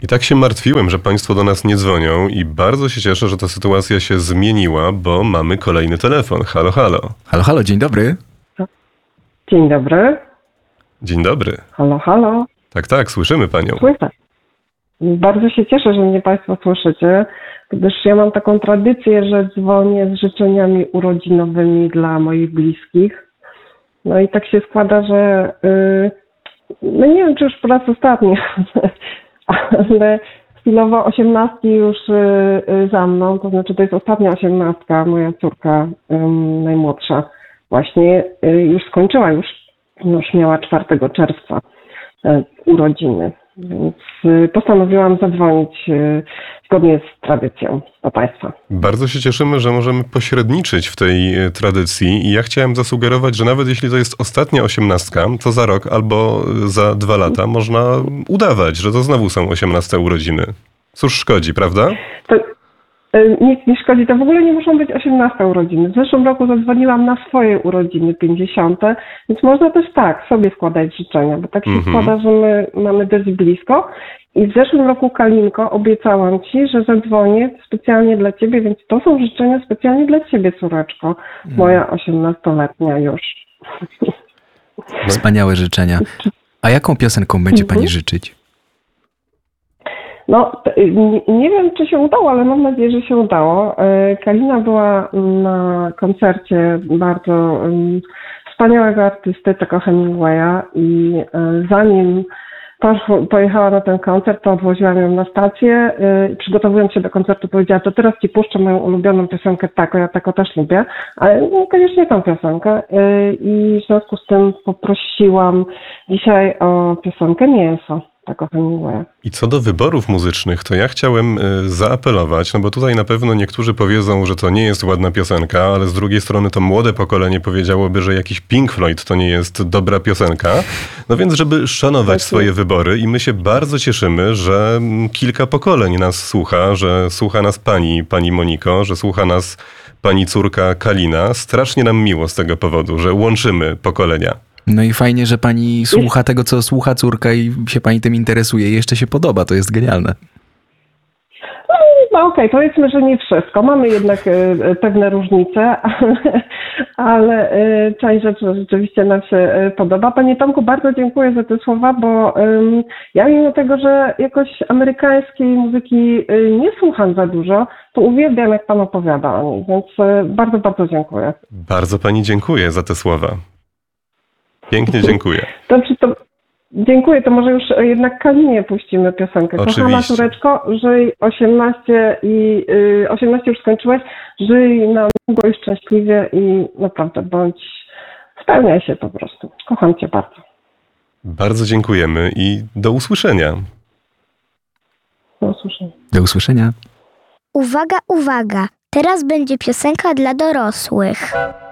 I tak się martwiłem, że państwo do nas nie dzwonią i bardzo się cieszę, że ta sytuacja się zmieniła, bo mamy kolejny telefon. Halo, halo. Halo, halo, dzień dobry. Dzień dobry. Dzień dobry. Halo, halo. Tak, słyszymy panią. Słyszę. Bardzo się cieszę, że mnie państwo słyszycie, gdyż ja mam taką tradycję, że dzwonię z życzeniami urodzinowymi dla moich bliskich. No i tak się składa, że no nie wiem, czy już po raz ostatni, ale chwilowo 18 już za mną, to znaczy to jest ostatnia 18, moja córka najmłodsza właśnie już skończyła, już miała 4 czerwca urodziny, więc postanowiłam zadzwonić zgodnie z tradycją do państwa. Bardzo się cieszymy, że możemy pośredniczyć w tej tradycji i ja chciałem zasugerować, że nawet jeśli to jest ostatnia 18, to za rok albo za 2 lata można udawać, że to znowu są 18 urodziny. Cóż szkodzi, prawda? To nic nie szkodzi, to w ogóle nie muszą być 18 urodziny. W zeszłym roku zadzwoniłam na swoje urodziny 50, więc można też tak sobie składać życzenia, bo tak się składa, że my mamy dość blisko. I w zeszłym roku, Kalinko, obiecałam ci, że zadzwonię specjalnie dla ciebie, więc to są życzenia specjalnie dla ciebie, córeczko, moja 18-letnia już. Wspaniałe życzenia. A jaką piosenką będzie pani życzyć? No, nie wiem, czy się udało, ale mam nadzieję, że się udało. Kalina była na koncercie bardzo wspaniałego artysty, tego Hemingwaya, i zanim pojechała na ten koncert, to odwoziłam ją na stację. Przygotowując się do koncertu, powiedziała, to teraz ci puszczę moją ulubioną piosenkę Tako, ja Tako też lubię, ale niekoniecznie tą piosenkę. I w związku z tym poprosiłam dzisiaj o piosenkę Mięso. I co do wyborów muzycznych, to ja chciałem zaapelować, no bo tutaj na pewno niektórzy powiedzą, że to nie jest ładna piosenka, ale z drugiej strony to młode pokolenie powiedziałoby, że jakiś Pink Floyd to nie jest dobra piosenka. No więc, żeby szanować swoje wybory, i my się bardzo cieszymy, że kilka pokoleń nas słucha, że słucha nas pani Moniko, że słucha nas pani córka Kalina. Strasznie nam miło z tego powodu, że łączymy pokolenia. No i fajnie, że pani słucha tego, co słucha córka i się pani tym interesuje i jeszcze się podoba. To jest genialne. No okej, powiedzmy, że nie wszystko. Mamy jednak pewne różnice, ale część rzeczy rzeczywiście nam się podoba. Panie Tomku, bardzo dziękuję za te słowa, bo ja mimo tego, że jakoś amerykańskiej muzyki nie słucham za dużo, to uwielbiam, jak pan opowiada o niej, więc bardzo, bardzo dziękuję. Bardzo pani dziękuję za te słowa. Pięknie dziękuję. Dobrze, to dziękuję. To może już jednak Kalinie puścimy piosenkę. Oczywiście. Kochana córeczko, żyj 18 i 18 już skończyłeś, żyj na długo i szczęśliwie i naprawdę spełniaj się po prostu. Kocham cię bardzo. Bardzo dziękujemy i do usłyszenia. Do usłyszenia. Do usłyszenia. Uwaga, uwaga! Teraz będzie piosenka dla dorosłych.